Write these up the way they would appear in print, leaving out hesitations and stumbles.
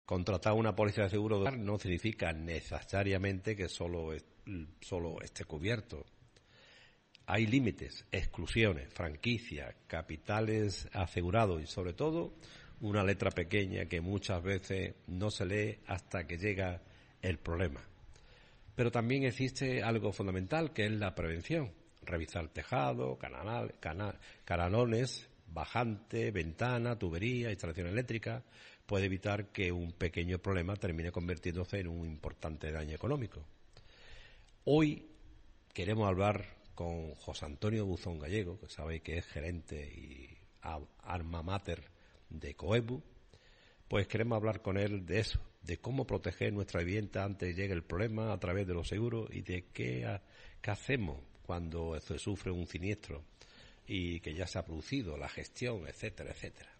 Contratar una póliza de seguro no significa necesariamente que solo esté cubierto. Hay límites, exclusiones, franquicias, capitales asegurados y, sobre todo, una letra pequeña que muchas veces no se lee hasta que llega el problema. Pero también existe algo fundamental, que es la prevención. Revisar tejado, canalones, bajante, ventana, tubería, instalación eléctrica, puede evitar que un pequeño problema termine convirtiéndose en un importante daño económico. Hoy queremos hablar con José Antonio Buzón Gallego, que sabéis que es gerente y alma mater de Coebu. Pues queremos hablar con él de eso, de cómo proteger nuestra vivienda antes de que llegue el problema a través de los seguros y de qué hacemos cuando se sufre un siniestro y que ya se ha producido, la gestión, etcétera, etcétera.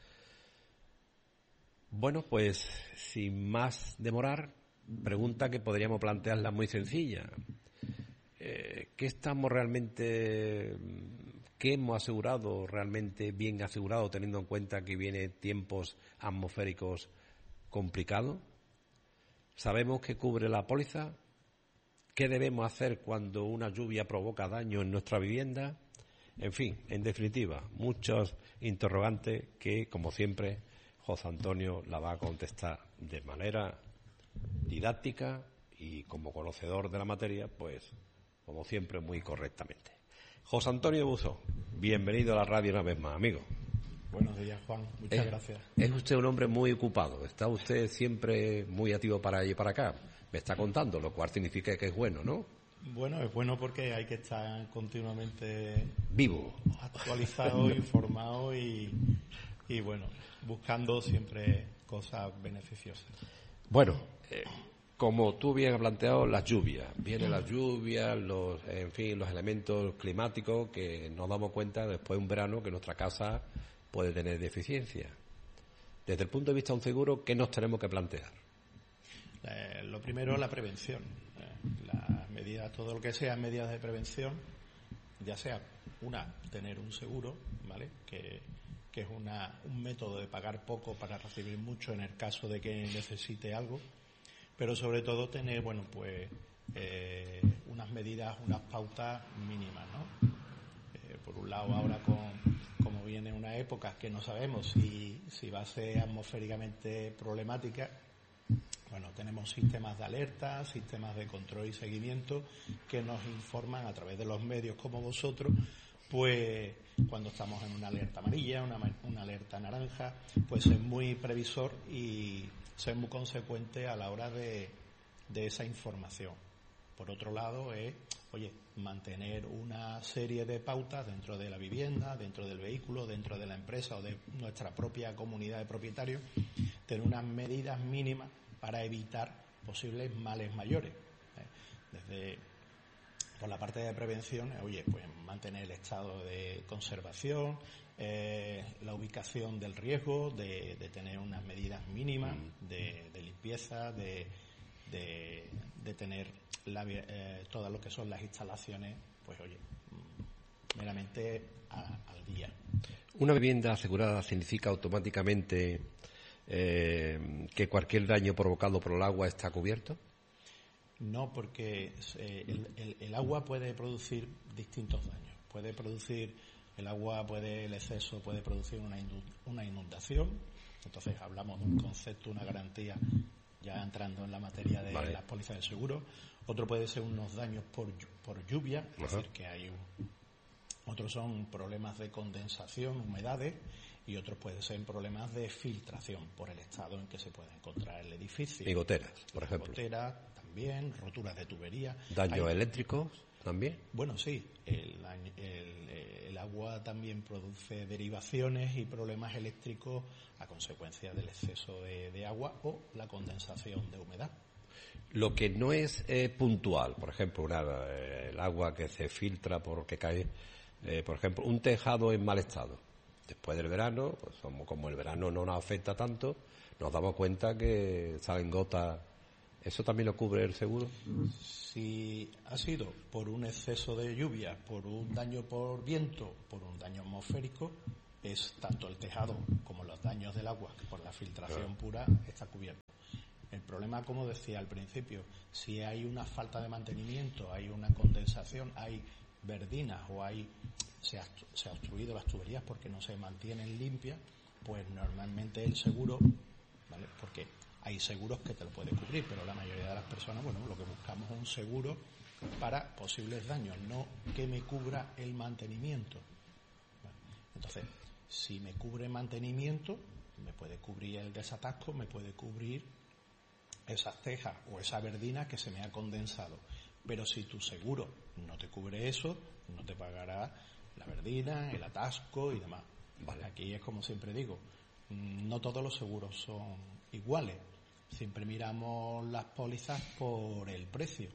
Bueno, pues sin más demorar, pregunta que podríamos plantearla muy sencilla. ¿Qué estamos realmente, qué hemos asegurado realmente bien asegurado, teniendo en cuenta que vienen tiempos atmosféricos complicados? ¿Sabemos qué cubre la póliza? ¿Qué debemos hacer cuando una lluvia provoca daño en nuestra vivienda? En fin, en definitiva, muchos interrogantes que, como siempre, José Antonio la va a contestar de manera didáctica y, como conocedor de la materia, pues, como siempre, muy correctamente. José Antonio Buzón, bienvenido a la radio una vez más, amigo. Buenos días, Juan. Muchas gracias. Es usted un hombre muy ocupado. Está usted siempre muy activo para allá y para acá. Me está contando, lo cual significa que es bueno, ¿no? Bueno, es bueno porque hay que estar continuamente vivo, actualizado, informado y bueno, buscando siempre cosas beneficiosas. Bueno, como tú bien has planteado, las lluvias. Vienen las lluvias, los elementos climáticos que nos damos cuenta después de un verano que nuestra casa puede tener deficiencia. Desde el punto de vista de un seguro, ¿qué nos tenemos que plantear? Lo primero, la prevención. Las medidas, todo lo que sea medidas de prevención, ya sea tener un seguro, ¿vale? Que es un método de pagar poco para recibir mucho en el caso de que necesite algo, pero sobre todo tener, unas medidas, unas pautas mínimas, ¿no? Por un lado, ahora como viene una época que no sabemos si va a ser atmosféricamente problemática, bueno, tenemos sistemas de alerta, sistemas de control y seguimiento que nos informan a través de los medios como vosotros, pues cuando estamos en una alerta amarilla, una alerta naranja, pues ser muy previsor y ser muy consecuente a la hora de esa información. Por otro lado mantener una serie de pautas dentro de la vivienda, dentro del vehículo, dentro de la empresa o de nuestra propia comunidad de propietarios, tener unas medidas mínimas para evitar posibles males mayores. Por la parte de prevención, pues mantener el estado de conservación, la ubicación del riesgo, de tener unas medidas mínimas de limpieza, de tener todo lo que son las instalaciones, meramente al día. ¿Una vivienda asegurada significa automáticamente que cualquier daño provocado por el agua está cubierto? No, porque el agua puede producir distintos daños. El exceso puede producir una inundación. Entonces hablamos de un concepto, una garantía, ya entrando en la materia de las pólizas de seguro. Otro puede ser unos daños por lluvia, es decir, que otros son problemas de condensación, humedades, y otros pueden ser problemas de filtración por el estado en que se puede encontrar el edificio. Y goteras, por ejemplo. Goteras también, roturas de tubería. ¿Daños eléctricos también? Bueno, sí. El agua también produce derivaciones y problemas eléctricos a consecuencia del exceso de agua o la condensación de humedad. Lo que no es puntual, por ejemplo, el agua que se filtra porque cae, por ejemplo, un tejado en mal estado. Después del verano, pues como el verano no nos afecta tanto, nos damos cuenta que salen gotas. ¿Eso también lo cubre el seguro? Si ha sido por un exceso de lluvia, por un daño por viento, por un daño atmosférico, es tanto el tejado como los daños del agua, que por la filtración pura está cubierto. El problema, como decía al principio, si hay una falta de mantenimiento, hay una condensación, hay verdinas o se ha obstruido las tuberías porque no se mantienen limpias, pues normalmente el seguro, ¿vale? Porque hay seguros que te lo puede cubrir, pero la mayoría de las personas, bueno, lo que buscamos es un seguro para posibles daños, no que me cubra el mantenimiento. ¿Vale? Entonces, si me cubre mantenimiento, me puede cubrir el desatasco, me puede cubrir esas tejas o esa verdina que se me ha condensado. Pero si tu seguro no te cubre eso, no te pagará la verdina, el atasco y demás. Vale. Aquí es como siempre digo, no todos los seguros son iguales. Siempre miramos las pólizas por el precio.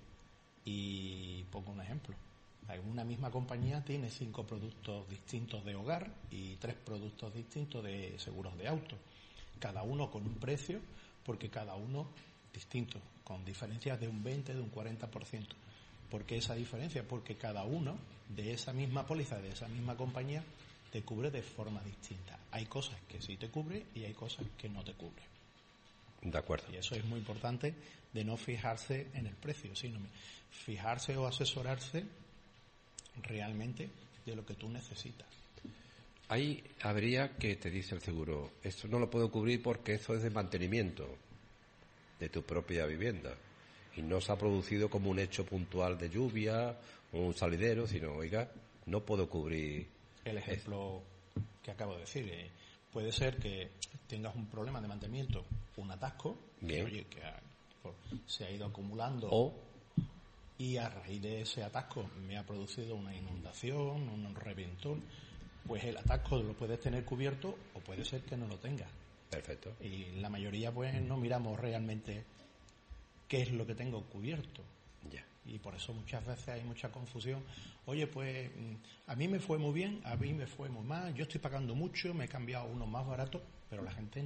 Y pongo un ejemplo. Una misma compañía tiene 5 productos distintos de hogar y 3 productos distintos de seguros de auto. Cada uno con un precio, porque cada uno distinto, con diferencias de un 20, de un 40%. ¿Por qué esa diferencia? Porque cada uno de esa misma póliza, de esa misma compañía, te cubre de forma distinta. Hay cosas que sí te cubre y hay cosas que no te cubre. De acuerdo. Y eso es muy importante, de no fijarse en el precio, sino fijarse o asesorarse realmente de lo que tú necesitas. Ahí habría que te dice el seguro, esto no lo puedo cubrir porque eso es de mantenimiento de tu propia vivienda y no se ha producido como un hecho puntual de lluvia o un salidero, sino, oiga, no puedo cubrir. El ejemplo que acabo de decir, puede ser que tengas un problema de mantenimiento, un atasco, bien, que se ha ido acumulando y a raíz de ese atasco me ha producido una inundación, un reventón, pues el atasco lo puedes tener cubierto o puede ser que no lo tengas. Perfecto. Y la mayoría pues no miramos realmente qué es lo que tengo cubierto. Ya. Y por eso muchas veces hay mucha confusión. Oye, pues a mí me fue muy bien, a mí me fue muy mal, yo estoy pagando mucho, me he cambiado uno más barato, pero la gente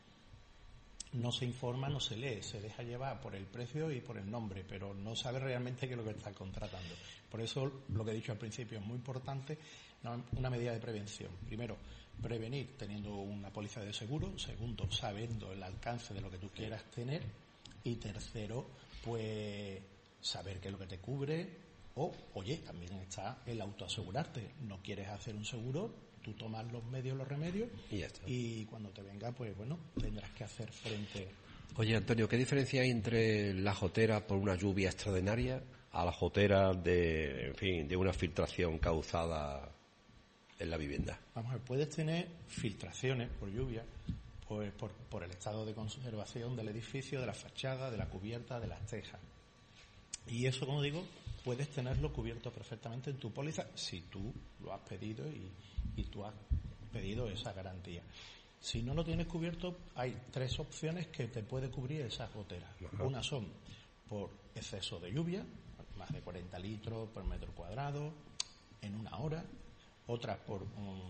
no se informa, no se lee, se deja llevar por el precio y por el nombre, pero no sabe realmente qué es lo que está contratando. Por eso lo que he dicho al principio es muy importante, una medida de prevención. Primero, prevenir teniendo una póliza de seguro. Segundo, sabiendo el alcance de lo que tú quieras tener. Y tercero, pues saber qué es lo que te cubre. O, oye, también está el autoasegurarte. No quieres hacer un seguro, tú tomas los medios, los remedios y ya está. Y cuando te venga, pues bueno, tendrás que hacer frente. Oye, Antonio, ¿qué diferencia hay entre la jotera por una lluvia extraordinaria a la jotera de una filtración causada en la vivienda? Vamos a ver, puedes tener filtraciones por lluvia, pues por el estado de conservación del edificio, de la fachada, de la cubierta, de las tejas. Y eso, como digo, puedes tenerlo cubierto perfectamente en tu póliza si tú lo has pedido y tú has pedido esa garantía. Si no lo tienes cubierto, hay 3 opciones que te puede cubrir esa gotera. Ajá. Una son por exceso de lluvia, más de 40 litros por metro cuadrado en una hora. Otra por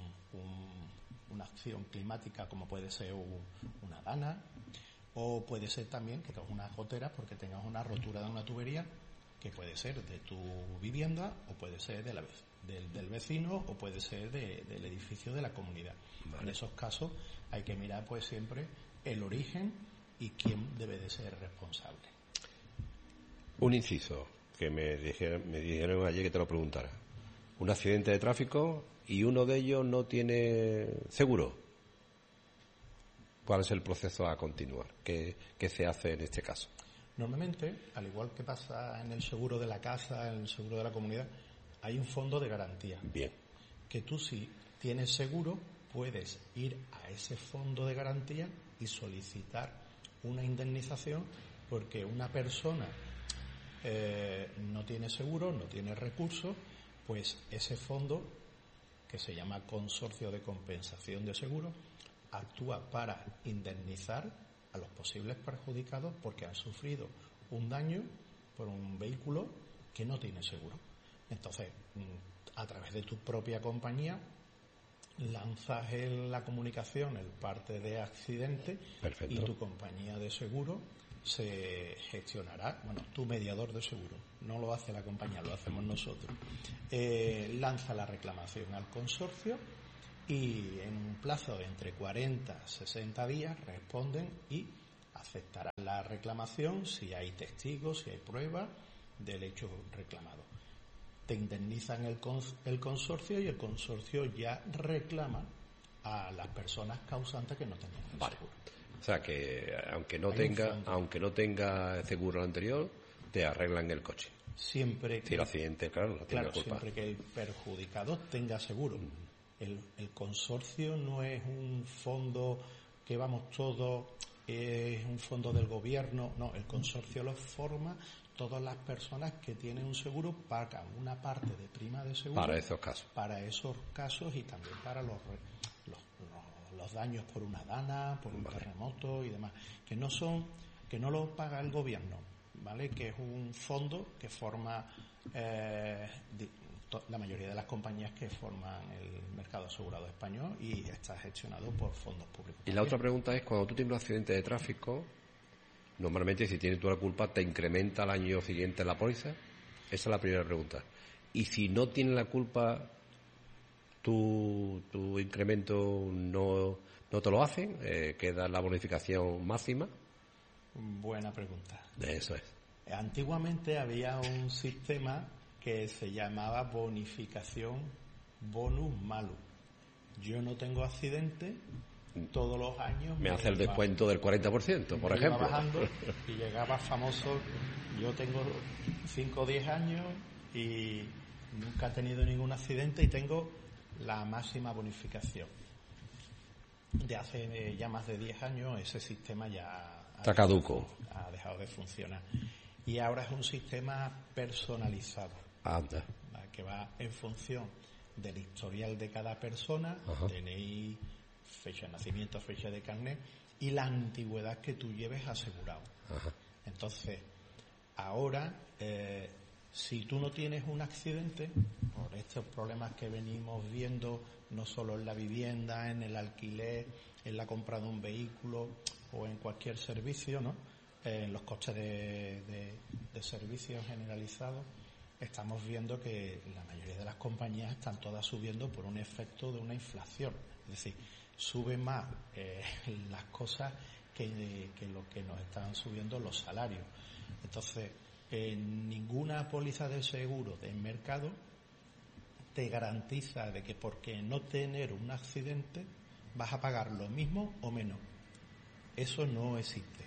una acción climática como puede ser una dana, o puede ser también que tengas una gotera porque tengas una rotura de una tubería que puede ser de tu vivienda o puede ser del vecino o puede ser del edificio de la comunidad. Vale. En esos casos hay que mirar pues siempre el origen y quién debe de ser responsable. Un inciso que me dijeron ayer que te lo preguntara. Un accidente de tráfico y uno de ellos no tiene seguro. ¿Cuál es el proceso a continuar? ¿Qué se hace en este caso? Normalmente, al igual que pasa en el seguro de la casa, en el seguro de la comunidad, hay un fondo de garantía. Bien. Que tú, si tienes seguro, puedes ir a ese fondo de garantía y solicitar una indemnización porque una persona no tiene seguro, no tiene recursos, pues ese fondo, que se llama Consorcio de Compensación de Seguros, actúa para indemnizar a los posibles perjudicados porque han sufrido un daño por un vehículo que no tiene seguro. Entonces, a través de tu propia compañía, lanzas la comunicación, el parte de accidente. Perfecto. Y tu compañía de seguro se gestionará, tu mediador de seguro, no lo hace la compañía, lo hacemos nosotros. Lanza la reclamación al consorcio y en un plazo de entre 40 a 60 días responden y aceptarán la reclamación si hay testigos, si hay pruebas del hecho reclamado. Te indemnizan el consorcio y el consorcio ya reclama a las personas causantes que no tenían el seguro. O sea que aunque no tenga seguro el anterior, te arreglan el coche. Siempre que si el accidente, claro, no tiene culpa. Siempre que el perjudicado tenga seguro. El consorcio no es un fondo que vamos todos, es un fondo del gobierno, no, el consorcio lo forma todas las personas que tienen un seguro, pagan una parte de prima de seguro para esos casos y también para los daños por una dana, por un terremoto y demás, que no lo paga el gobierno, ¿vale? Que es un fondo que forma la mayoría de las compañías que forman el mercado asegurado español y está gestionado por fondos públicos. Y la otra pregunta es, cuando tú tienes un accidente de tráfico, normalmente si tienes tú la culpa, ¿te incrementa al año siguiente la póliza? Esa es la primera pregunta. Y si no tienes la culpa, tu incremento no te lo hacen, queda la bonificación máxima. Buena pregunta. Eso es. Antiguamente había un sistema que se llamaba bonificación bonus malus. Yo no tengo accidente, todos los años me hace el descuento del 40%, por ejemplo. Iba bajando y llegaba famoso. Yo tengo 5 o 10 años y nunca he tenido ningún accidente y tengo la máxima bonificación. De hace ya más de 10 años ese sistema ya está caduco. Ha dejado de funcionar. Y ahora es un sistema personalizado. Anda. Que va en función del historial de cada persona, DNI, fecha de nacimiento, fecha de carnet y la antigüedad que tú lleves asegurado. Entonces, ahora, si tú no tienes un accidente, por estos problemas que venimos viendo, no solo en la vivienda, en el alquiler, en la compra de un vehículo o en cualquier servicio, ¿no? En los costes de servicios generalizados, estamos viendo que la mayoría de las compañías están todas subiendo por un efecto de una inflación. Es decir, suben más las cosas que lo que nos están subiendo los salarios. Entonces, ninguna póliza de seguro del mercado te garantiza de que porque no tener un accidente vas a pagar lo mismo o menos. Eso no existe.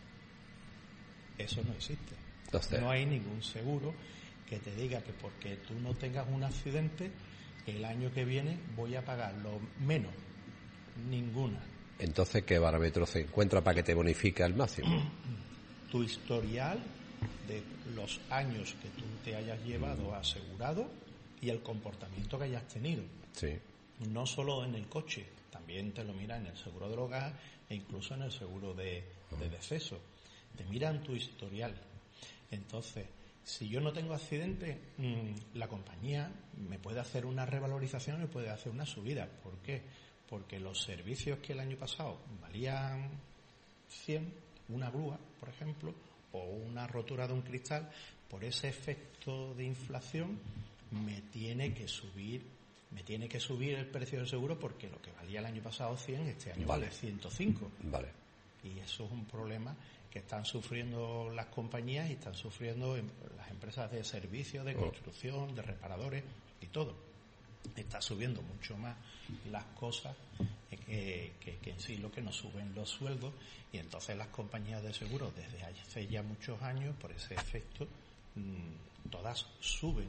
Entonces, no hay ningún seguro que te diga que porque tú no tengas un accidente, el año que viene voy a pagar lo menos. Ninguna. Entonces, ¿qué parámetro se encuentra para que te bonifique al máximo? Tu historial de los años que tú te hayas llevado asegurado y el comportamiento que hayas tenido. Sí. No solo en el coche, también te lo mira en el seguro de hogar e incluso en el seguro de deceso. Te miran tu historial. Entonces, si yo no tengo accidente, la compañía me puede hacer una revalorización, me puede hacer una subida. ¿Por qué? Porque los servicios que el año pasado valían 100, una grúa, por ejemplo, o una rotura de un cristal, por ese efecto de inflación me tiene que subir el precio del seguro, porque lo que valía el año pasado 100, este año vale 105. Vale. Y eso es un problema que están sufriendo las compañías y están sufriendo las empresas de servicios, de construcción, de reparadores y todo. Está subiendo mucho más las cosas que en sí lo que nos suben los sueldos, y entonces las compañías de seguros desde hace ya muchos años, por ese efecto, todas suben.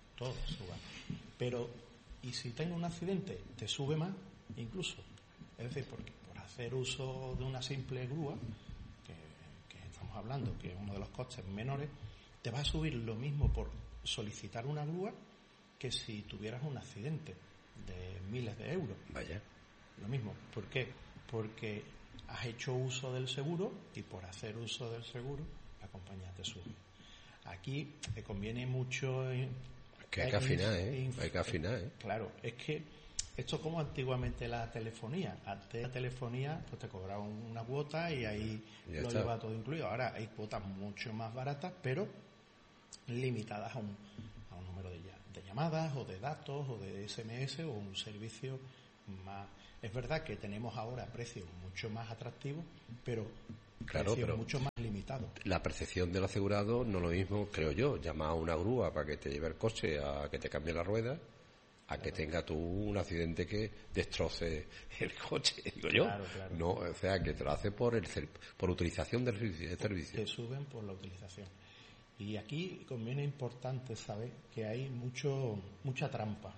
Pero, ¿y si tengo un accidente? Te sube más incluso. Es decir, porque por hacer uso de una simple grúa, que estamos hablando que es uno de los costes menores, te va a subir lo mismo por solicitar una grúa que si tuvieras un accidente de miles de euros. Vaya. Lo mismo. ¿Por qué? Porque has hecho uso del seguro y por hacer uso del seguro la compañía te sube. Aquí te conviene mucho... que hay que afinar, Hay que afinar, Claro, es que esto es como antiguamente la telefonía. Antes la telefonía pues te cobraban una cuota y ahí ya lo está. lleva todo incluido. Ahora hay cuotas mucho más baratas, pero limitadas a un número de llamadas o de datos o de SMS o un servicio más. Es verdad que tenemos ahora precios mucho más atractivos, pero claro, precios pero mucho más limitados. La percepción del asegurado no es lo mismo, creo yo, llamar a una grúa para que te lleve el coche, a que te cambie la rueda, a que tenga tú un accidente que destroce el coche, digo yo. Claro. No, o sea, que te lo hace por utilización del servicio. Te suben por la utilización. Y aquí conviene importante saber que hay mucha trampa.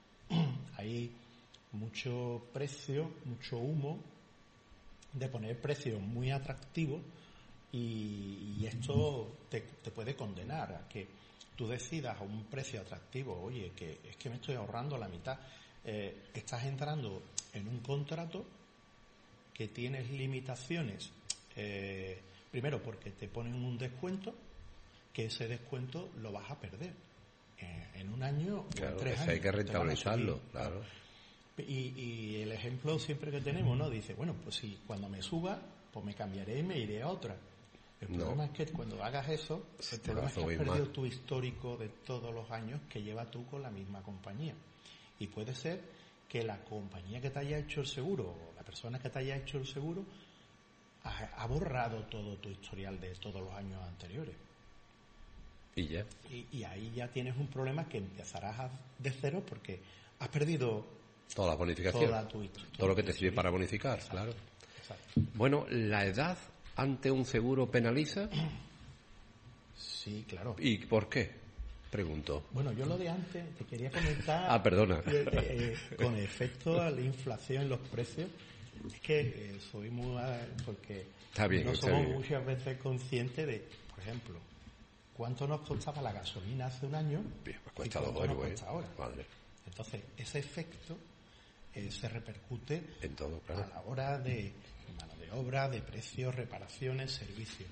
Hay mucho precio, mucho humo de poner precios muy atractivos y esto te puede condenar a que tú decidas a un precio atractivo, oye, que es que me estoy ahorrando la mitad. Estás entrando en un contrato que tienes limitaciones, primero porque te ponen un descuento, que ese descuento lo vas a perder en un año claro, o en 3 años. Hay que rentabilizarlo, claro. Y el ejemplo siempre que tenemos, ¿no? Dice, bueno, pues si cuando me suba, pues me cambiaré y me iré a otra. El problema es que cuando hagas eso, el problema es que has perdido tu histórico de todos los años que llevas tú con la misma compañía. Y puede ser que la compañía que te haya hecho el seguro, o la persona que te haya hecho el seguro, ha borrado todo tu historial de todos los años anteriores. Y ya. Y ahí ya tienes un problema que empezarás de cero porque has perdido toda la bonificación. Todo lo que te sirve para bonificar, exacto, claro. Exacto. Bueno, ¿la edad ante un seguro penaliza? Sí, claro. ¿Y por qué? Pregunto. Bueno, yo lo de antes te quería comentar. Perdona. Con efecto a la inflación en los precios, es que soy muy. Porque no somos muchas veces conscientes de, por ejemplo, cuánto nos costaba la gasolina hace un año pues y cuánto nos cuesta ahora. Madre. Entonces, ese efecto se repercute en todo, claro, a la hora de mano de obra, de precios, reparaciones, servicios.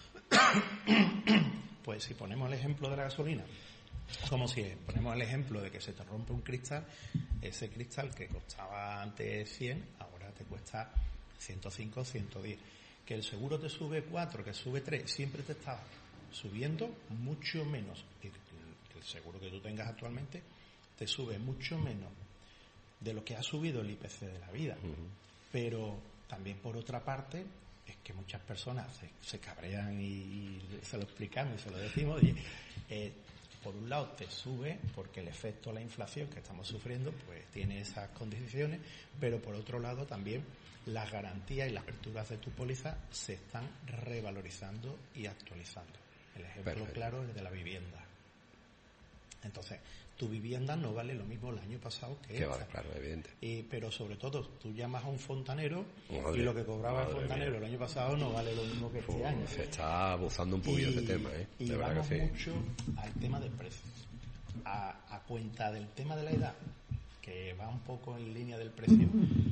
Pues si ponemos el ejemplo de la gasolina, como si ponemos el ejemplo de que se te rompe un cristal, ese cristal que costaba antes 100, ahora te cuesta 105, 110. Que el seguro te sube 4, que sube 3, siempre te está subiendo mucho menos. El seguro que tú tengas actualmente te sube mucho menos de lo que ha subido el IPC de la vida. Pero también, por otra parte, es que muchas personas se cabrean y se lo explicamos y se lo decimos. Y, por un lado te sube porque el efecto de la inflación que estamos sufriendo pues tiene esas condiciones, pero por otro lado también las garantías y las aperturas de tu póliza se están revalorizando y actualizando. El ejemplo claro es el de la vivienda. Entonces, tu vivienda no vale lo mismo el año pasado que esta. Vale, claro, evidente. Pero sobre todo, tú llamas a un fontanero y lo que cobraba el fontanero el año pasado no vale lo mismo que este año. Se está abusando un poquillo de tema, ¿eh? Y de vamos verdad que sí. mucho al tema de precios. A cuenta del tema de la edad, que va un poco en línea del precio,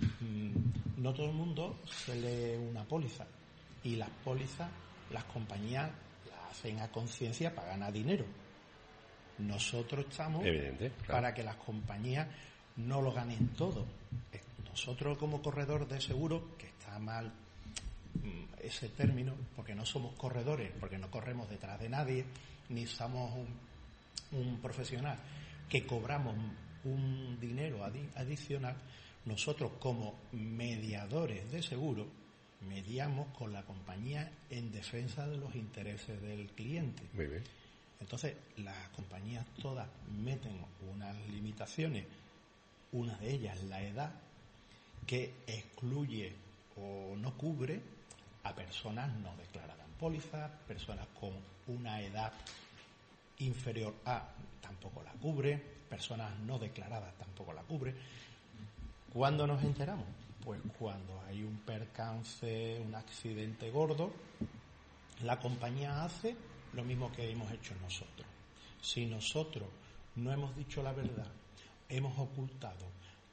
no todo el mundo se lee una póliza. Y las pólizas, las compañías las hacen a conciencia para ganar dinero. Nosotros estamos para que las compañías no lo ganen todo. Nosotros como corredor de seguro, que está mal ese término, porque no somos corredores, porque no corremos detrás de nadie, ni somos un profesional que cobramos un dinero adicional. Nosotros como mediadores de seguro mediamos con la compañía en defensa de los intereses del cliente. Muy bien. Entonces, las compañías todas meten unas limitaciones, una de ellas la edad, que excluye o no cubre a personas no declaradas en póliza, personas con una edad inferior a tampoco la cubre, personas no declaradas tampoco la cubre. ¿Cuándo nos enteramos? Pues cuando hay un percance, un accidente gordo, la compañía hace lo mismo que hemos hecho nosotros. Si nosotros no hemos dicho la verdad, hemos ocultado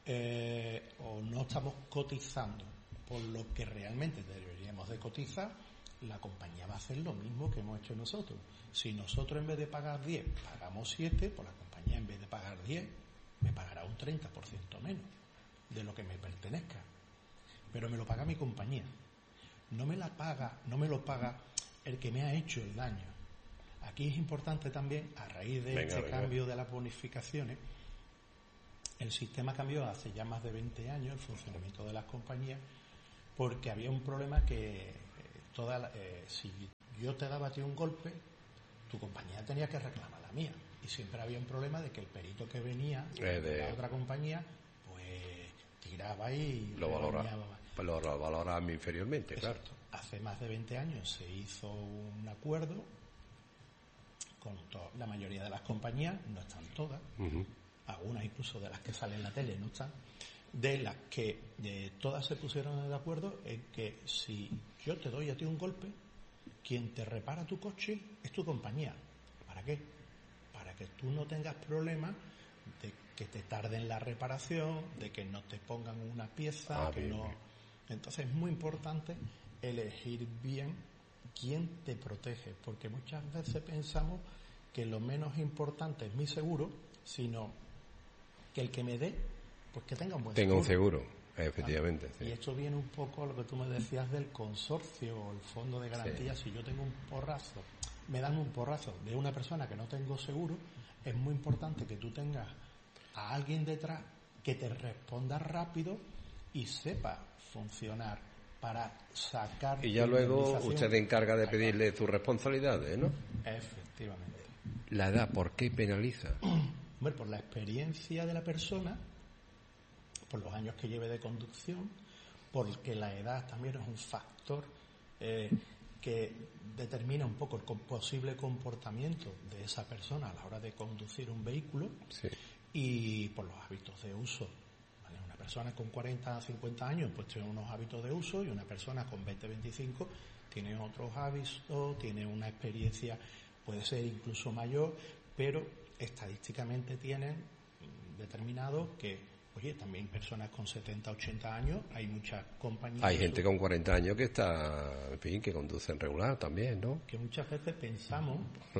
o no estamos cotizando por lo que realmente deberíamos de cotizar, la compañía va a hacer lo mismo que hemos hecho nosotros. Si nosotros en vez de pagar 10 pagamos 7, pues la compañía en vez de pagar 10 me pagará un 30% menos de lo que me pertenezca. Pero me lo paga mi compañía. No me lo paga el que me ha hecho el daño. Aquí es importante también, a raíz de cambio de las bonificaciones, El sistema cambió hace ya más de 20 años, el funcionamiento de las compañías, porque había un problema que si yo te daba a ti un golpe, tu compañía tenía que reclamar la mía. Y siempre había un problema de que el perito que venía de la otra compañía, pues tiraba y lo valoraba inferiormente. Exacto. Claro. Hace más de 20 años se hizo un acuerdo con la mayoría de las compañías, no están todas, algunas incluso de las que salen en la tele no están, de las que todas se pusieron de acuerdo en que si yo te doy a ti un golpe, quien te repara tu coche es tu compañía. ¿Para qué? Para que tú no tengas problemas de que te tarden la reparación, de que no te pongan una pieza, que no. Entonces es muy importante elegir bien quién te protege, porque muchas veces pensamos que lo menos importante es mi seguro, sino que el que me dé, pues que tenga un buen seguro. Tenga un seguro, efectivamente. Sí. Y esto viene un poco a lo que tú me decías del consorcio o el fondo de garantía. Sí. Si yo tengo un porrazo, me dan un porrazo de una persona que no tengo seguro, es muy importante que tú tengas a alguien detrás que te responda rápido y sepa funcionar para sacar. Y ya luego usted se encarga de pedirle sus responsabilidades, ¿no? Efectivamente. La edad, ¿por qué penaliza? Bueno, por la experiencia de la persona, por los años que lleve de conducción, porque la edad también es un factor que determina un poco el posible comportamiento de esa persona a la hora de conducir un vehículo, sí. Y por los hábitos de uso. Una persona con 40 a 50 años pues tiene unos hábitos de uso y una persona con 20 25 tiene otros hábitos, tiene una experiencia, puede ser incluso mayor, pero estadísticamente tienen determinado que, oye, también personas con 70, 80 años, hay muchas compañías. Hay gente con 40 años que está, en fin, que conducen regular también, ¿no? Que muchas veces pensamos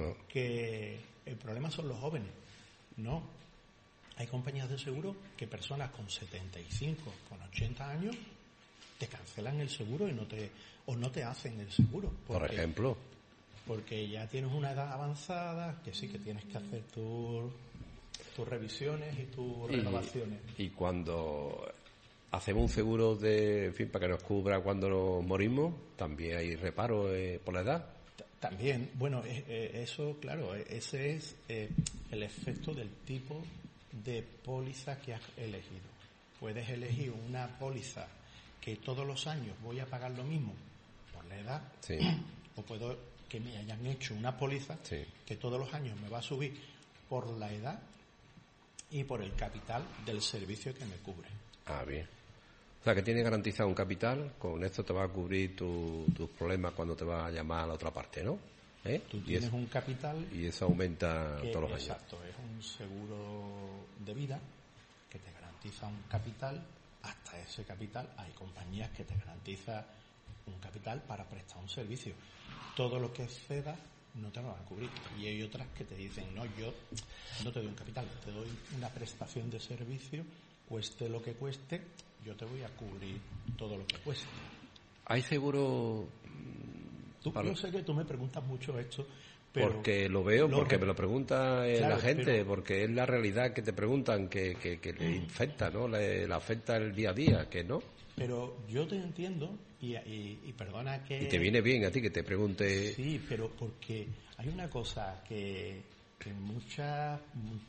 que el problema son los jóvenes. No. Hay compañías de seguro que personas con 75, con 80 años, te cancelan el seguro y no te hacen el seguro. Por ejemplo. Porque ya tienes una edad avanzada, que sí que tienes que hacer tus revisiones y tus renovaciones. Y cuando hacemos un seguro en fin, para que nos cubra cuando nos morimos, también hay reparo por la edad. También, bueno, eso, claro, ese es el efecto del tipo de póliza que has elegido. Puedes elegir una póliza que todos los años voy a pagar lo mismo por la edad, sí. O puedo que me hayan hecho una póliza sí. Que todos los años me va a subir por la edad y por el capital del servicio que me cubre. Ah, bien. O sea, que tiene garantizado un capital, con esto te va a cubrir tus problemas cuando te va a llamar a la otra parte, ¿no? Tú tienes un capital y eso aumenta todos los años. Exacto, es un seguro de vida que te garantiza un capital. Hasta ese capital hay compañías que te garantizan un capital para prestar un servicio. Todo lo que exceda no te lo van a cubrir. Y hay otras que te dicen, no, yo no te doy un capital, te doy una prestación de servicio, cueste lo que cueste, yo te voy a cubrir todo lo que cueste. ¿Hay seguro? Yo sé que tú me preguntas mucho esto, pero porque lo veo, porque me lo pregunta la gente, porque es la realidad que te preguntan, que le afecta, ¿no? Le afecta el día a día, que no. Pero yo te entiendo y perdona que... Y te viene bien a ti que te pregunte... Sí, pero porque hay una cosa que mucha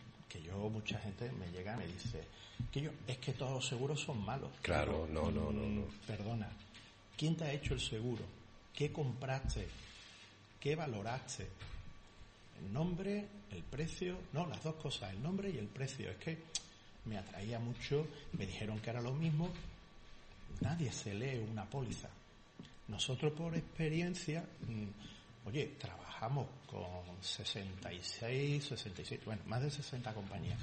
gente me llega y me dice es que todos los seguros son malos. Claro, no. Perdona, ¿quién te ha hecho el seguro? ¿Qué compraste? ¿Qué valoraste? El nombre, el precio, no, las dos cosas, el nombre y el precio. Es que me atraía mucho, me dijeron que era lo mismo. Nadie se lee una póliza. Nosotros por experiencia, trabajamos con 66, bueno, más de 60 compañías.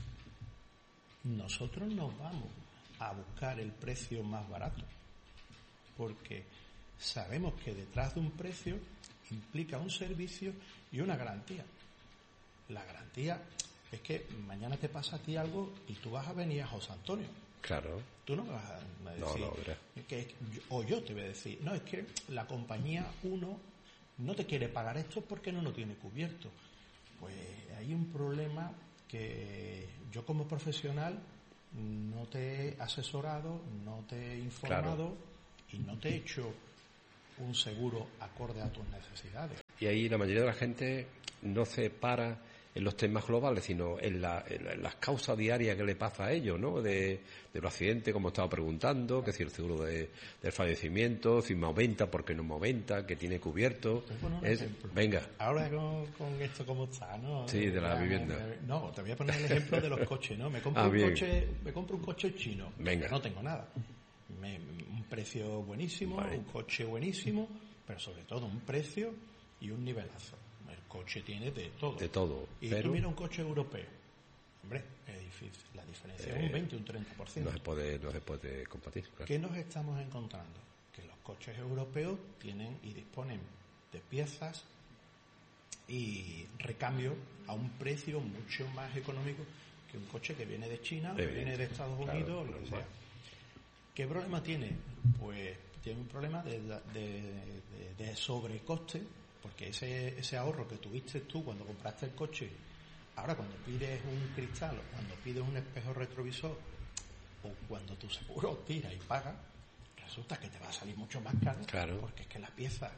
Nosotros nos vamos a buscar el precio más barato, porque sabemos que detrás de un precio implica un servicio y una garantía. La garantía es que mañana te pasa a ti algo y tú vas a venir a José Antonio. Claro. Tú no me vas a decir, yo te voy a decir, no, es que la compañía 1 no te quiere pagar esto porque no lo tiene cubierto. Pues hay un problema que yo como profesional no te he asesorado, no te he informado y no te he hecho un seguro acorde a tus necesidades. Y ahí la mayoría de la gente no se para en los temas globales, sino en las causas diarias que le pasa a ellos, ¿no? De los accidentes, como estaba preguntando, que si el seguro del fallecimiento, si me aumenta, por qué no me aumenta, que tiene cubierto. Venga. Ahora con esto cómo está, ¿no? Sí, de la vivienda. No, te voy a poner el ejemplo de los coches, ¿no? Me compro un coche chino. Venga. No tengo nada. Un precio buenísimo, vale. Un coche buenísimo, pero sobre todo un precio y un nivelazo. El coche tiene de todo. De todo. Y tú mira un coche europeo. Hombre, es difícil. La diferencia es un 20, un 30%. No se puede compartir. Claro. ¿Qué nos estamos encontrando? Que los coches europeos tienen y disponen de piezas y recambio a un precio mucho más económico que un coche que viene de China o que viene de Estados Unidos o lo que sea. ¿Qué problema tiene? Pues tiene un problema de sobrecoste, porque ese ahorro que tuviste tú cuando compraste el coche, ahora cuando pides un cristal o cuando pides un espejo retrovisor o cuando tu seguro tira y paga, resulta que te va a salir mucho más caro, porque es que la pieza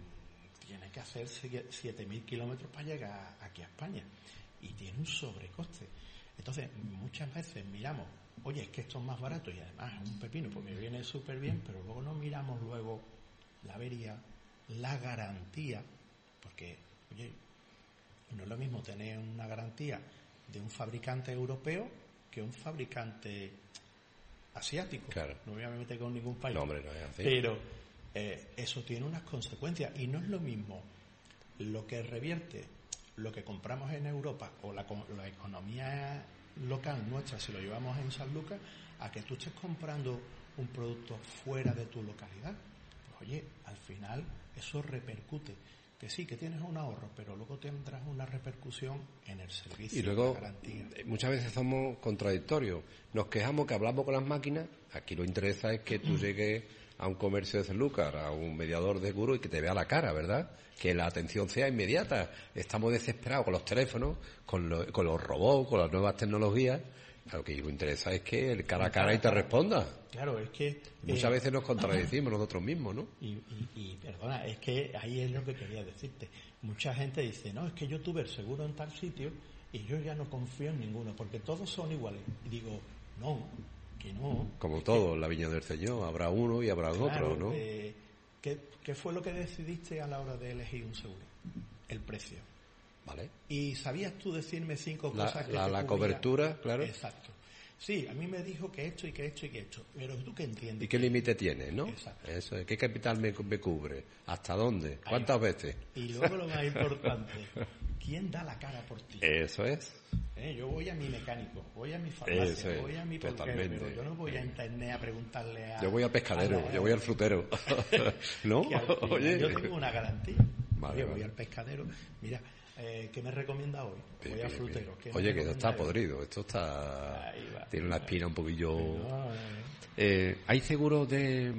tiene que hacer 7.000 kilómetros para llegar aquí a España y tiene un sobrecoste. Entonces, muchas veces miramos, oye, es que esto es más barato y además es un pepino, pues me viene súper bien, pero luego no miramos luego la avería, la garantía, porque, oye, no es lo mismo tener una garantía de un fabricante europeo que un fabricante asiático. Claro. No me voy a meter con ningún país. No, hombre, no es así. Pero eso tiene unas consecuencias y no es lo mismo lo que revierte lo que compramos en Europa o la economía local nuestra, si lo llevamos en San Lucas, a que tú estés comprando un producto fuera de tu localidad. Pues oye, al final eso repercute. Que sí, que tienes un ahorro, pero luego tendrás una repercusión en el servicio. Y luego, la garantía. Muchas veces somos contradictorios. Nos quejamos que hablamos con las máquinas. Aquí lo interesa es que tú llegues a un comercio de Sanlúcar, a un mediador de seguro y que te vea la cara, ¿verdad? Que la atención sea inmediata. Estamos desesperados con los teléfonos, con los robots, con las nuevas tecnologías. Lo que nos interesa es que el cara a cara y te responda. Claro, es que... Muchas veces nos contradecimos nosotros mismos, ¿no? Y perdona, es que ahí es lo que quería decirte. Mucha gente dice, no, es que yo tuve el seguro en tal sitio y yo ya no confío en ninguno, porque todos son iguales. Y digo, no, que no. Como todo, en la viña del Señor, habrá uno y habrá otro, ¿no? ¿Qué fue lo que decidiste a la hora de elegir un seguro? El precio. Vale. ¿Y sabías tú decirme 5 cosas que la cobertura, claro. Exacto. Sí, a mí me dijo que esto y que esto y que esto. Pero tú qué entiendes. ¿Y qué límite tiene, no? Exacto. Eso, ¿qué capital me cubre? ¿Hasta dónde? ¿Cuántas veces? Y luego lo más importante, ¿quién da la cara por ti? Eso es. Yo voy a mi mecánico, voy a mi farmacia, voy a mi peluquero, pero yo no voy a internet a preguntarle a... Yo voy al pescadero, yo voy al frutero. ¿No? Oye, yo tengo una garantía. Vale, voy al pescadero, mira... ¿qué me recomienda hoy? Voy al frutero. Oye, que esto está podrido, esto está... Tiene la espina un poquillo... ¿Hay seguro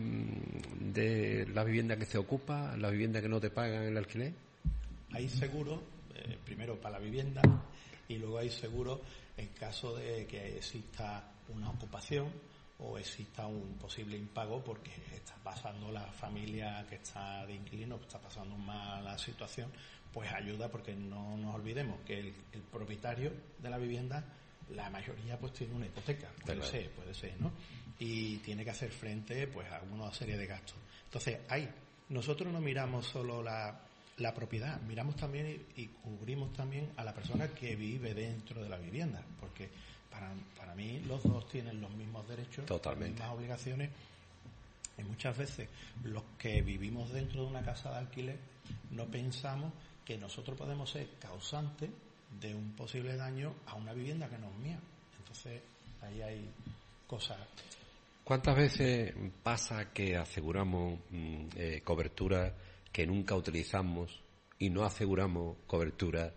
de la vivienda que se ocupa, la vivienda que no te pagan el alquiler? Hay seguro, primero para la vivienda, y luego hay seguro en caso de que exista una ocupación o exista un posible impago porque está pasando la familia que está de inquilino, está pasando una mala situación, pues ayuda, porque no nos olvidemos que el propietario de la vivienda, la mayoría pues tiene una hipoteca, puede ser, ¿no? Y tiene que hacer frente pues a una serie de gastos. Entonces, nosotros no miramos solo la propiedad, miramos también y cubrimos también a la persona que vive dentro de la vivienda, porque para mí los dos tienen los mismos derechos, totalmente, las mismas obligaciones, y muchas veces los que vivimos dentro de una casa de alquiler no pensamos que nosotros podemos ser causantes de un posible daño a una vivienda que no es mía. Entonces, ahí hay cosas. ¿Cuántas veces pasa que aseguramos cobertura que nunca utilizamos y no aseguramos cobertura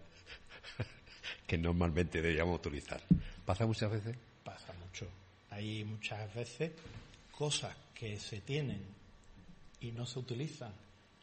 que normalmente deberíamos utilizar? ¿Pasa muchas veces? Pasa mucho. Hay muchas veces cosas que se tienen y no se utilizan,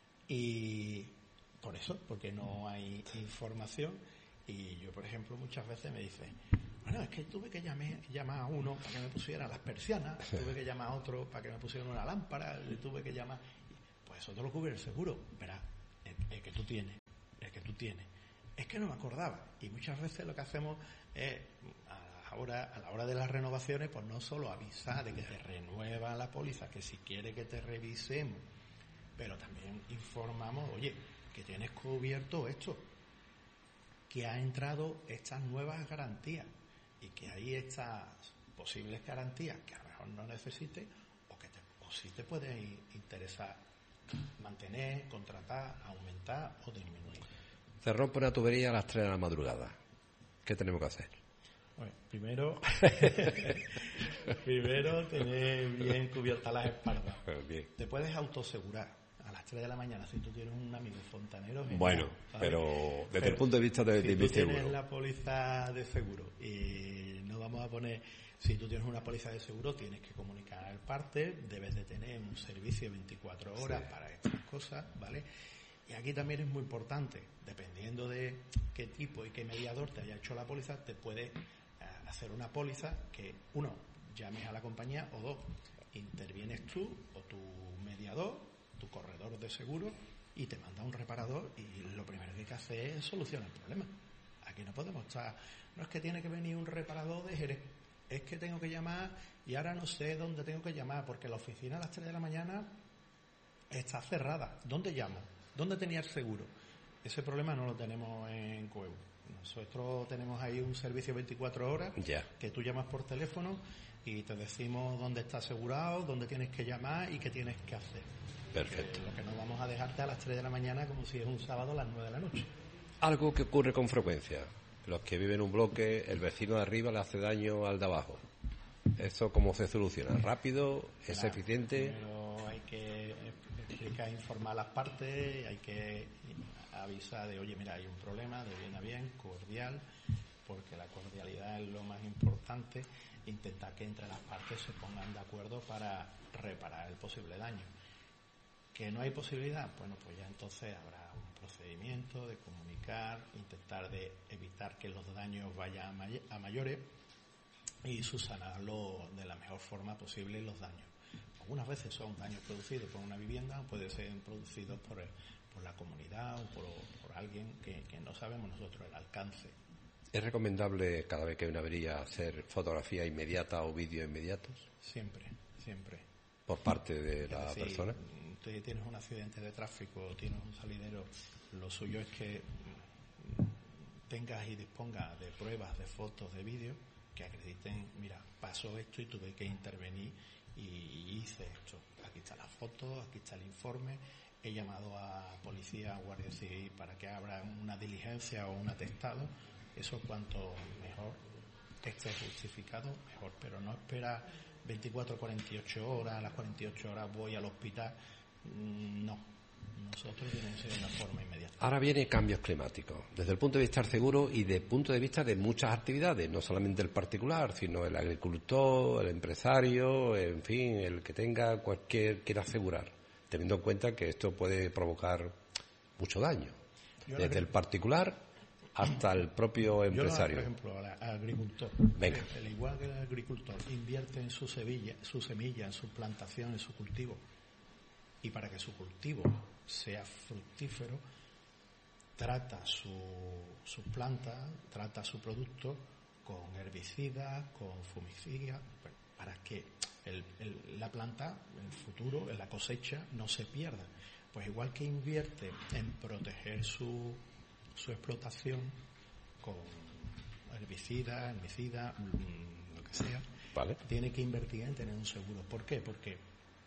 y porque no hay información. Y yo, por ejemplo, muchas veces me dicen, Bueno, es que tuve que llamar a uno para que me pusiera las persianas, tuve que llamar a otro para que me pusiera una lámpara, tuve que llamar... Pues eso te lo cubre el seguro. Verás, el que tú tienes. Es que no me acordaba. Y muchas veces lo que hacemos es, a la hora de las renovaciones, pues no solo avisar de que te renueva la póliza, que si quiere que te revisemos, pero también informamos, oye, que tienes cubierto esto, que ha entrado estas nuevas garantías y que hay estas posibles garantías que a lo mejor no necesites o sí te puede interesar mantener, contratar, aumentar o disminuir. Se rompe una tubería a las 3 de la madrugada. ¿Qué tenemos que hacer? Bueno, primero tener bien cubiertas las espaldas. Bien. Te puedes autoasegurar a las 3 de la mañana si tú tienes un amigo fontanero. Genial, bueno, ¿sabes? pero desde el punto de vista de mi seguro. Si tú tienes la póliza de seguro y no vamos a poner... Si tú tienes una póliza de seguro, tienes que comunicar al parte, debes de tener un servicio 24 horas para estas cosas, ¿vale? Y aquí también es muy importante, dependiendo de qué tipo y qué mediador te haya hecho la póliza, te puede hacer una póliza que, uno, llames a la compañía, o dos, intervienes tú o tu mediador, tu corredor de seguro, y te manda un reparador y lo primero que hay que hacer es solucionar el problema. Aquí no podemos estar... No es que tiene que venir un reparador de Jerez, es que tengo que llamar y ahora no sé dónde tengo que llamar porque la oficina a las 3 de la mañana está cerrada. ¿Dónde llamo? ¿Dónde tenía el seguro? Ese problema no lo tenemos en Coebu. Nosotros tenemos ahí un servicio 24 horas que tú llamas por teléfono y te decimos dónde está asegurado, dónde tienes que llamar y qué tienes que hacer. Perfecto. Lo que no vamos a dejarte a las 3 de la mañana como si es un sábado a las 9 de la noche. Algo que ocurre con frecuencia. Los que viven en un bloque, el vecino de arriba le hace daño al de abajo. ¿Eso cómo se soluciona? ¿Rápido? ¿Es eficiente? Pero hay que explicar, informar a las partes, hay que avisar de, oye, mira, hay un problema, de bien a bien, cordial, porque la cordialidad es lo más importante, intentar que entre las partes se pongan de acuerdo para reparar el posible daño. ¿Que no hay posibilidad? Bueno, pues ya entonces habrá un procedimiento de comunicar, intentar de evitar que los daños vayan a mayores y subsanarlo de la mejor forma posible los daños. Algunas veces son daños producidos por una vivienda, puede ser producidos por la comunidad o por alguien que no sabemos nosotros el alcance. ¿Es recomendable cada vez que hay una avería hacer fotografía inmediata o vídeo inmediatos? Siempre. ¿Por parte de la persona? Tú tienes un accidente de tráfico, tienes un salidero, lo suyo es que tengas y dispongas de pruebas, de fotos, de vídeos que acrediten, mira, pasó esto y tuve que intervenir y hice esto. Aquí está la foto, aquí está el informe, he llamado a policía, a guardia civil para que abra una diligencia o un atestado. Eso cuanto mejor esté justificado, mejor, pero no espera 24 o 48 horas, a las 48 horas voy al hospital. No, nosotros tiene que ser de una forma inmediata. Ahora viene cambios climáticos, desde el punto de vista del seguro y desde el punto de vista de muchas actividades, no solamente el particular, sino el agricultor, el empresario, en fin, el que tenga quiera asegurar, teniendo en cuenta que esto puede provocar mucho daño, desde el particular hasta el propio empresario. Por ejemplo, al agricultor. Venga. Al igual que el agricultor invierte en su semilla, en su plantación, en su cultivo, y para que su cultivo sea fructífero, trata su planta, trata su producto con herbicidas, con fungicidas, para que la planta, en el futuro, en la cosecha, no se pierda. Pues igual que invierte en proteger su explotación con herbicidas, lo que sea, ¿vale? Tiene que invertir en tener un seguro. ¿Por qué? Porque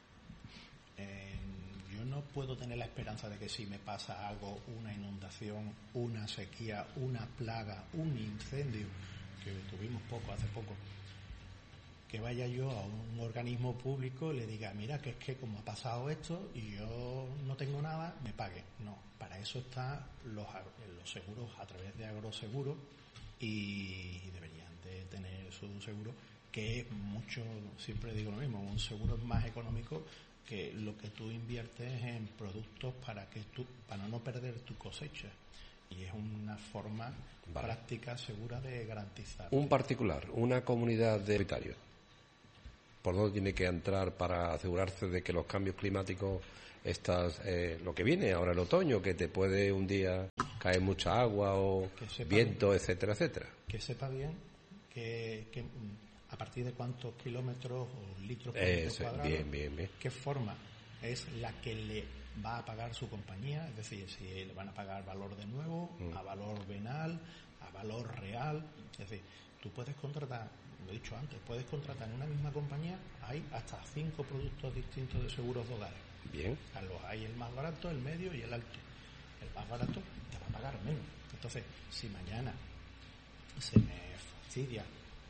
yo no puedo tener la esperanza de que si me pasa algo, una inundación, una sequía, una plaga, un incendio, que tuvimos hace poco, que vaya yo a un organismo público y le diga, mira, que es que como ha pasado esto y yo no tengo nada, me pague. No, para eso están los seguros a través de Agroseguro y deberían de tener su seguro, que es mucho, siempre digo lo mismo, un seguro es más económico que lo que tú inviertes en productos para no perder tu cosecha. Y es una forma práctica, segura de garantizar. Un particular, una comunidad de propietarios, ¿por dónde tiene que entrar para asegurarse de que los cambios climáticos, lo que viene ahora el otoño, que te puede un día caer mucha agua o viento, bien, etcétera, etcétera? Que sepa bien que a partir de cuántos kilómetros o litros por metro cuadrado, bien. qué forma es la que le va a pagar su compañía, es decir, si le van a pagar valor de nuevo, a valor venal, a valor real. Es decir, tú puedes contratar, lo he dicho antes, puedes contratar en una misma compañía, hay hasta 5 productos distintos de seguros de hogares. Bien. Hay el más barato, el medio y el alto. El más barato te va a pagar menos. Entonces, si mañana se me fastidia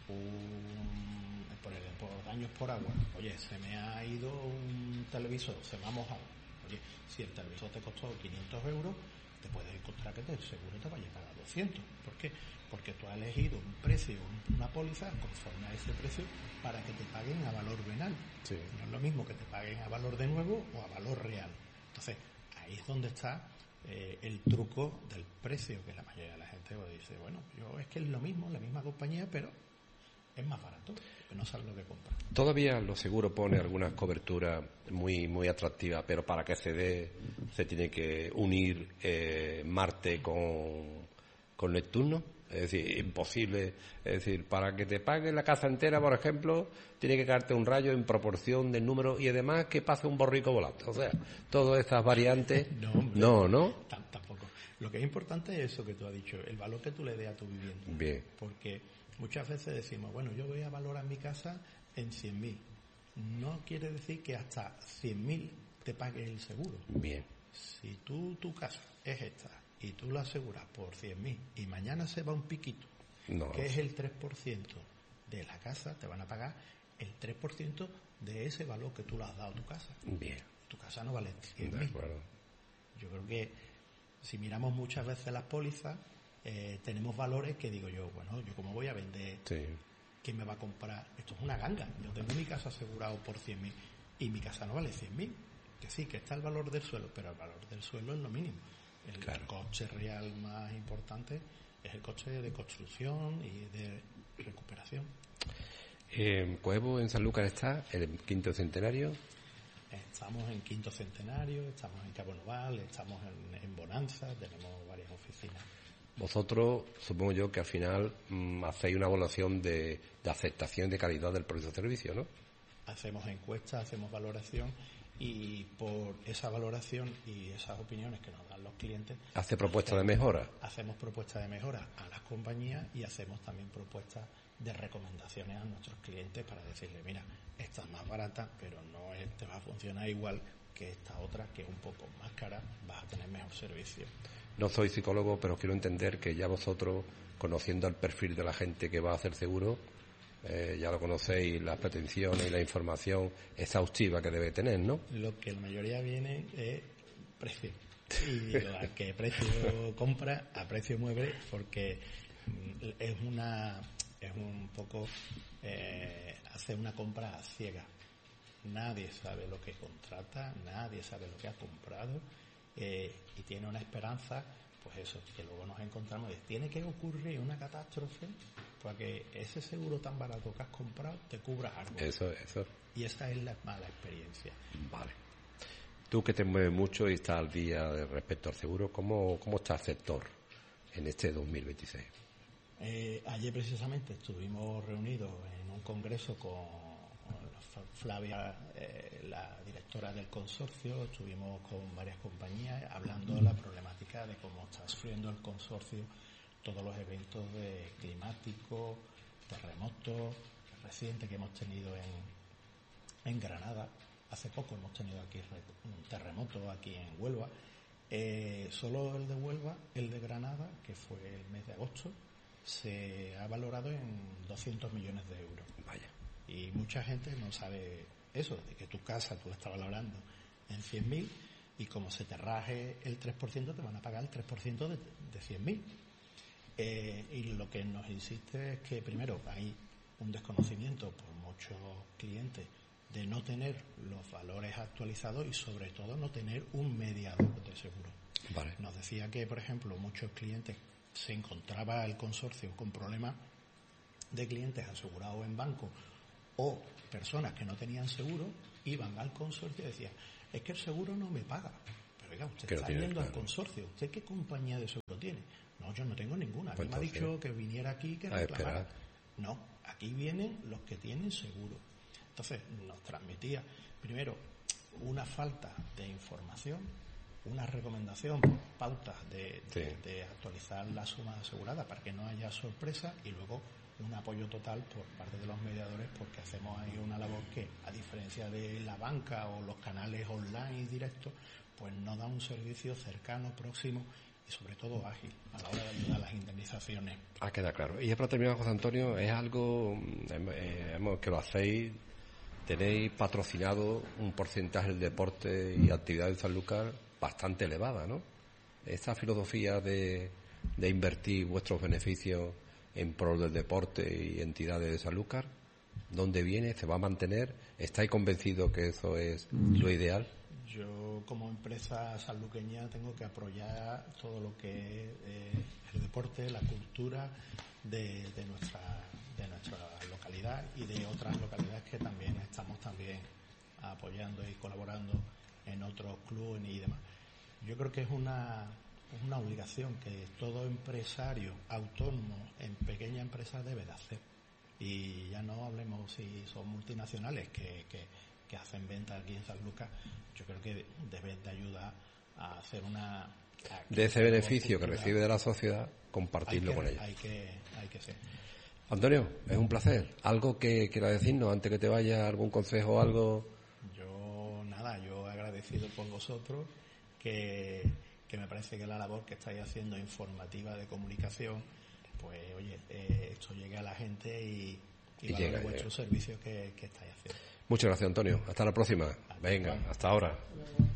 por daños por agua, oye, se me ha ido un televisor, se me ha mojado. Oye, si el televisor te costó 500 euros, te puedes encontrar que el seguro te vaya a pagar 200. ¿Por qué? Porque tú has elegido un precio, una póliza conforme a ese precio para que te paguen a valor venal. Sí. No es lo mismo que te paguen a valor de nuevo o a valor real. Entonces, ahí es donde está el truco del precio, que la mayoría de la gente dice, bueno, yo es que es lo mismo, la misma compañía, pero es más barato, porque no sabes lo que compras. Todavía los seguros pone algunas coberturas muy atractivas, pero para que se dé se tiene que unir Marte con Neptuno. Es decir, imposible. Es decir, para que te pague la casa entera, por ejemplo, tiene que caerte un rayo en proporción del número y además que pase un borrico volante. O sea, todas estas variantes. No. Tampoco. Lo que es importante es eso que tú has dicho, el valor que tú le des a tu vivienda. Bien. Porque muchas veces decimos, bueno, yo voy a valorar mi casa en 100.000. No quiere decir que hasta 100.000 te pague el seguro. Bien. Si tu casa es esta y tú la aseguras por 100.000 y mañana se va un piquito, que es el 3% de la casa, te van a pagar el 3% de ese valor que tú le has dado a tu casa. Bien. Tu casa no vale 100.000. De acuerdo. Yo creo que si miramos muchas veces las pólizas, tenemos valores que digo yo, bueno, yo cómo voy a vender, ¿quién me va a comprar? Esto es una ganga. Yo tengo mi casa asegurado por 100.000 y mi casa no vale 100.000. Que sí, que está el valor del suelo, pero el valor del suelo es lo mínimo. El coste real más importante es el coste de construcción y de recuperación. Coevo en Sanlúcar está, el quinto centenario. Estamos en quinto centenario, estamos en Cabo Noval, estamos en Bonanza, tenemos varias oficinas. Vosotros, supongo yo que al final hacéis una evaluación de aceptación de calidad del propio servicio, ¿no? Hacemos encuestas, hacemos valoración y por esa valoración y esas opiniones que nos dan los clientes... ¿Hace propuestas de mejora? Hacemos propuestas de mejora a las compañías y hacemos también propuestas de recomendaciones a nuestros clientes para decirle, mira, esta es más barata, pero no te va a funcionar igual que esta otra, que es un poco más cara, vas a tener mejor servicio. No soy psicólogo, pero quiero entender que ya vosotros, conociendo el perfil de la gente que va a hacer seguro, ya lo conocéis, las pretensiones y la información exhaustiva que debe tener, ¿no? Lo que la mayoría viene es precio. Y a qué precio compra, a precio mueve, porque es un poco hacer una compra a ciega. Nadie sabe lo que contrata, nadie sabe lo que ha comprado y tiene una esperanza, pues eso, que luego nos encontramos, tiene que ocurrir una catástrofe para que ese seguro tan barato que has comprado te cubra algo. Eso. Y esa es la mala experiencia. Vale. Tú que te mueves mucho y estás al día respecto al seguro, ¿cómo está el sector en este 2026? Ayer precisamente estuvimos reunidos en un congreso con Flavia, la directora del consorcio, estuvimos con varias compañías hablando de la problemática de cómo está sufriendo el consorcio todos los eventos climáticos, terremotos, recientes que hemos tenido en Granada. Hace poco hemos tenido aquí un terremoto aquí en Huelva. Solo el de Huelva, el de Granada, que fue el mes de agosto, se ha valorado en 200 millones de euros. Vaya. Y mucha gente no sabe eso, de que tu casa tú la estás valorando en 100.000 y como se te raje el 3%, te van a pagar el 3% de 100.000. Y lo que nos insiste es que primero hay un desconocimiento por muchos clientes de no tener los valores actualizados y sobre todo no tener un mediador de seguro. Vale. Nos decía que, por ejemplo, muchos clientes se encontraba el consorcio con problemas de clientes asegurados en banco o personas que no tenían seguro, iban al consorcio y decían, es que el seguro no me paga. Pero oiga, usted está yendo al consorcio, ¿usted qué compañía de seguro tiene? No, yo no tengo ninguna. Pues me ha dicho que viniera aquí que reclamara. No, aquí vienen los que tienen seguro. Entonces nos transmitía, primero, una falta de información, una recomendación, pautas de actualizar la suma asegurada para que no haya sorpresa, y luego un apoyo total por parte de los mediadores, porque hacemos ahí una labor que, a diferencia de la banca o los canales online directos, pues no da un servicio cercano, próximo y sobre todo ágil a la hora de ayudar a las indemnizaciones. Queda claro. Y ya para terminar, José Antonio, es algo que lo hacéis, tenéis patrocinado un porcentaje del deporte y actividad de Sanlúcar bastante elevada, ¿no? Esta filosofía de invertir vuestros beneficios en pro del deporte y entidades de Sanlúcar, ¿dónde viene? ¿Se va a mantener? ¿Estáis convencidos que eso es lo ideal? Yo, como empresa sanluqueña, tengo que apoyar todo lo que es el deporte, la cultura de nuestra localidad y de otras localidades que también estamos apoyando y colaborando en otros clubes y demás. Yo creo que es una obligación que todo empresario autónomo en pequeña empresa debe de hacer. Y ya no hablemos si son multinacionales que hacen venta aquí en Sanlúcar. Yo creo que deben de ayudar a hacer de ese beneficio que recibe de la sociedad, compartirlo con ella. Hay que ser. Antonio, es un placer. ¿Algo que quiera decirnos antes que te vaya? ¿Algún consejo o algo? Yo agradecido por vosotros, que me parece que la labor que estáis haciendo informativa de comunicación, pues oye, esto llegue a la gente y valore vuestros servicios que estáis haciendo. Muchas gracias, Antonio. Hasta la próxima. Venga, hasta ahora.